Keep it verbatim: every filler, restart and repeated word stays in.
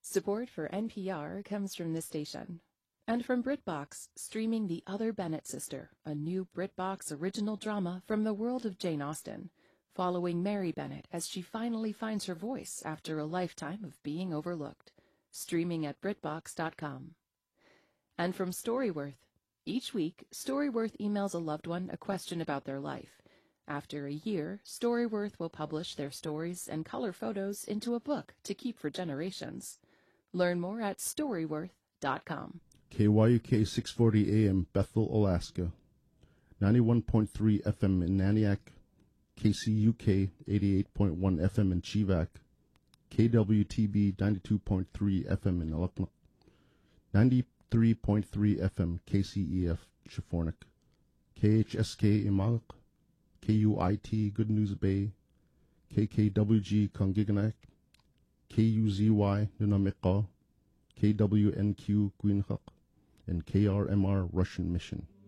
Support for N P R comes from this station. And from BritBox, streaming The Other Bennett Sister, a new BritBox original drama from the world of Jane Austen, following Mary Bennet as she finally finds her voice after a lifetime of being overlooked. Streaming at Britbox dot com. And from Storyworth. Each week, Storyworth emails a loved one a question about their life. After a year, Storyworth will publish their stories and color photos into a book to keep for generations. Learn more at Storyworth dot com. K Y U K six forty A M, Bethel, Alaska. ninety-one point three F M in Naniak. K C U K eighty-eight point one F M in Chivak. K W T B ninety-two point three F M in Alaknak. ninety-three point three F M K C E F Chifornik. K H S K Imalak. K U I T Good News Bay. K K W G Kongiganak. K U Z Y Nunamika. K W N Q Queenhak. And K R M R Russian Mission.